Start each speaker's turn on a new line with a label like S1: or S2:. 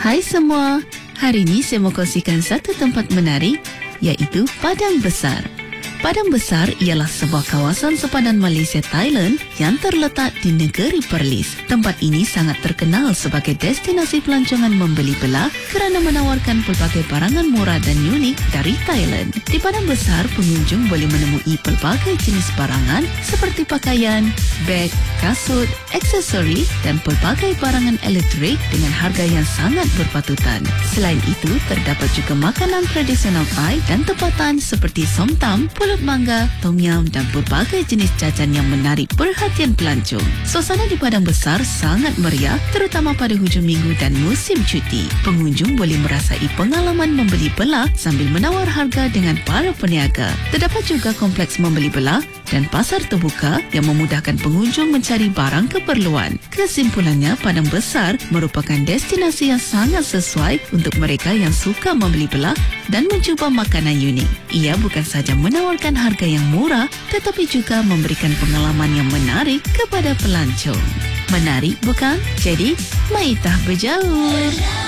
S1: Hai semua, hari ini saya mau kongsikan satu tempat menarik, iaitu Padang Besar. Padang Besar ialah sebuah kawasan sepadan Malaysia Thailand yang terletak di negeri Perlis. Tempat ini sangat terkenal sebagai destinasi pelancongan membeli belah kerana menawarkan pelbagai barangan murah dan unik dari Thailand. Di Padang Besar, pengunjung boleh menemui pelbagai jenis barangan seperti pakaian, beg, kasut, aksesori dan pelbagai barangan elektrik dengan harga yang sangat berpatutan. Selain itu, terdapat juga makanan tradisional Thai dan tempatan seperti somtam, pulut mangga, tom yum dan berbagai jenis jajan yang menarik perhatian pelancong. Suasana di Padang Besar sangat meriah, terutama pada hujung minggu dan musim cuti. Pengunjung boleh merasai pengalaman membeli belah sambil menawar harga dengan para peniaga. Terdapat juga kompleks membeli belah dan pasar terbuka yang memudahkan pengunjung mencari barang keperluan. Kesimpulannya, Padang Besar merupakan destinasi yang sangat sesuai untuk mereka yang suka membeli belah dan mencuba makanan unik. Ia bukan sahaja menawarkan harga yang murah, tetapi juga memberikan pengalaman yang menarik kepada pelancong. Menarik bukan? Jadi, mari kita berjauh.